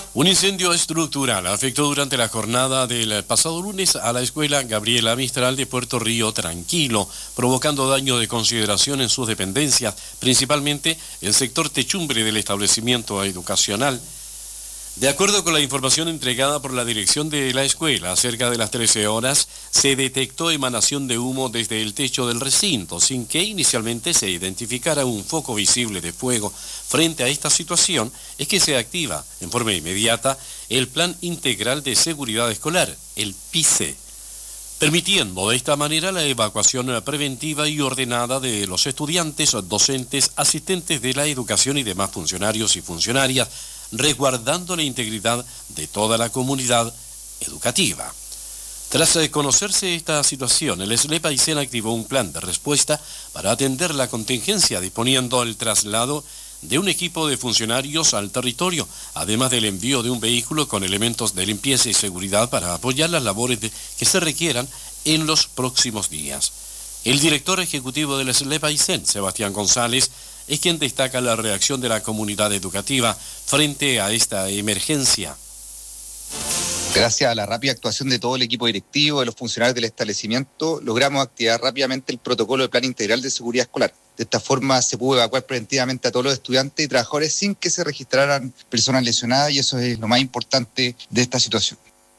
Un incendio estructural afectó durante la jornada del pasado lunes a la escuela Gabriela Mistral de Puerto Río Tranquilo, provocando daño de consideración en sus dependencias, principalmente en el sector techumbre del establecimiento educacional. De acuerdo con la información entregada por la dirección de la escuela, cerca de las 13 horas, se detectó emanación de humo desde el techo del recinto, sin que inicialmente se identificara un foco visible de fuego. Frente a esta situación, es que se activa en forma inmediata el Plan Integral de Seguridad Escolar, el PICE, permitiendo de esta manera la evacuación preventiva y ordenada de los estudiantes, docentes, asistentes de la educación y demás funcionarios y funcionarias, resguardando la integridad de toda la comunidad educativa. Tras conocerse esta situación, el SLEP Aysén activó un plan de respuesta para atender la contingencia, disponiendo el traslado de un equipo de funcionarios al territorio, además del envío de un vehículo con elementos de limpieza y seguridad para apoyar las labores que se requieran en los próximos días. El director ejecutivo del SLEP Aysén, Sebastián González, es quien destaca la reacción de la comunidad educativa frente a esta emergencia. Gracias a la rápida actuación de todo el equipo directivo, de los funcionarios del establecimiento, logramos activar rápidamente el protocolo de Plan Integral de Seguridad Escolar. De esta forma se pudo evacuar preventivamente a todos los estudiantes y trabajadores sin que se registraran personas lesionadas, y eso es lo más importante de esta situación.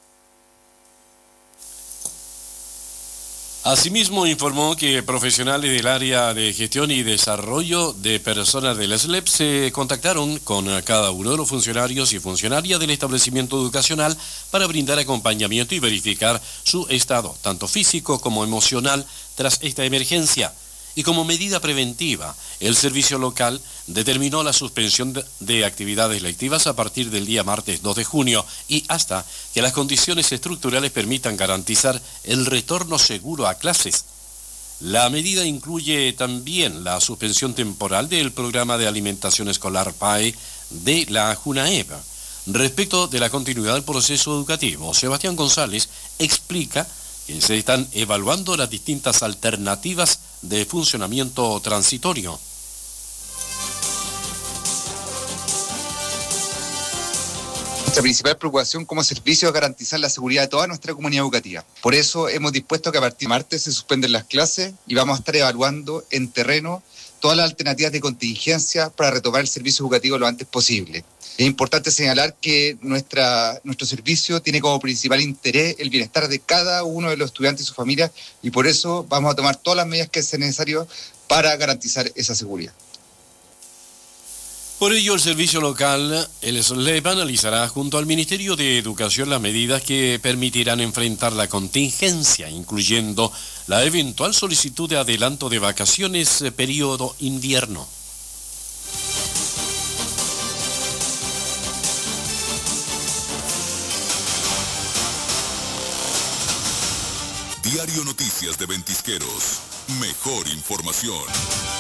Asimismo, informó que profesionales del área de gestión y desarrollo de personas del SLEP se contactaron con cada uno de los funcionarios y funcionarias del establecimiento educacional para brindar acompañamiento y verificar su estado, tanto físico como emocional, tras esta emergencia. Y como medida preventiva, el servicio local determinó la suspensión de actividades lectivas a partir del día martes 2 de junio y hasta que las condiciones estructurales permitan garantizar el retorno seguro a clases. La medida incluye también la suspensión temporal del programa de alimentación escolar PAE de la JUNAEP. Respecto de la continuidad del proceso educativo, Sebastián González explica que se están evaluando las distintas alternativas de funcionamiento transitorio. Nuestra principal preocupación como servicio es garantizar la seguridad de toda nuestra comunidad educativa. Por eso hemos dispuesto que a partir de martes se suspenden las clases y vamos a estar evaluando en terreno todas las alternativas de contingencia para retomar el servicio educativo lo antes posible. Es importante señalar que nuestro servicio tiene como principal interés el bienestar de cada uno de los estudiantes y sus familias, y por eso vamos a tomar todas las medidas que sean necesarias para garantizar esa seguridad. Por ello, el servicio local, el SLEP, analizará junto al Ministerio de Educación las medidas que permitirán enfrentar la contingencia, incluyendo la eventual solicitud de adelanto de vacaciones periodo invierno. Diario Noticias de Ventisqueros. Mejor información.